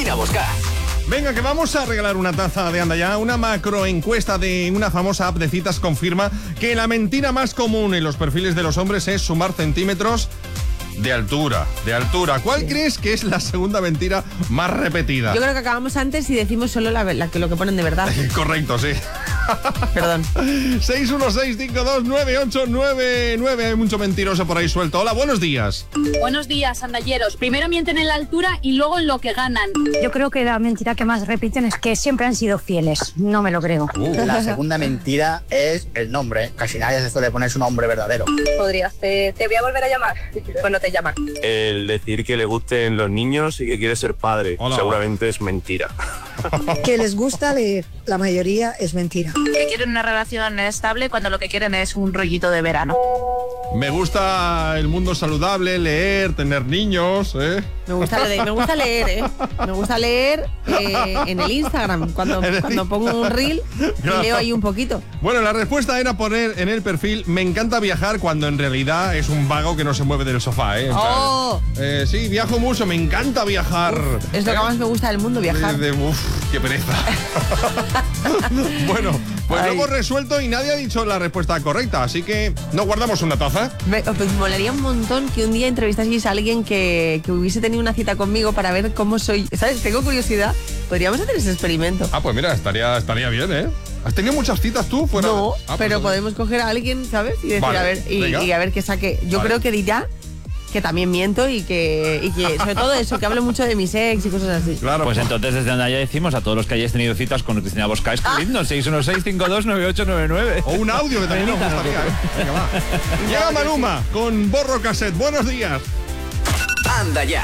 Cristina Bosca. Venga, que vamos a regalar una taza de Anda Ya. Una macroencuesta de una famosa app de citas confirma que la mentira más común en los perfiles de los hombres es sumar centímetros de altura. ¿Cuál crees que es la segunda mentira más repetida? Yo creo que acabamos antes y decimos solo lo que ponen de verdad. Correcto, sí. Perdón. 616529899. Hay mucho mentiroso por ahí suelto. Hola, buenos días. Buenos días, andalleros. Primero mienten en la altura y luego en lo que ganan. Yo creo que la mentira que más repiten es que siempre han sido fieles. No me lo creo. La segunda mentira es el nombre. Casi nadie se suele poner su nombre verdadero. Podría ser, te voy a volver a llamar. Pues no te llaman. El decir que le gusten los niños y que quiere ser padre. Hola. Seguramente es mentira. Que les gusta leer, la mayoría es mentira. Que quieren una relación estable cuando lo que quieren es un rollito de verano. Me gusta el mundo saludable, leer, tener niños, ¿eh? Me gusta leer, ¿eh? Me gusta leer en el Instagram. Cuando pongo un reel Claro. y leo ahí un poquito. Bueno, la respuesta era poner en el perfil me encanta viajar, cuando en realidad es un vago que no se mueve del sofá, ¿eh? En plan, ¡Oh! Sí, viajo mucho, me encanta viajar. Es lo que más me gusta del mundo, viajar. Qué pereza. Bueno, pues lo hemos resuelto y nadie ha dicho la respuesta correcta, así que ¿no guardamos una taza? Pues molaría un montón que un día entrevistaseis a alguien que hubiese tenido una cita conmigo para ver cómo soy. ¿Sabes? Tengo curiosidad. Podríamos hacer ese experimento. Ah, pues mira, estaría bien, ¿eh? ¿Has tenido muchas citas tú fuera? No, Pues pero podemos coger a alguien, ¿sabes? Y decir, Vale, a ver, y a ver qué saque. Yo Vale. creo que dirá que también miento y que sobre todo eso, que hablo mucho de mi ex y cosas así. Claro. Pues entonces desde Anda Ya decimos a todos los que hayáis tenido citas con Cristina Bosca, escribidnos 616-529899. O un audio que también nos gustaría, ¿eh? Venga, va. Llega Maluma con Borro Cassette. Buenos días. Anda Ya.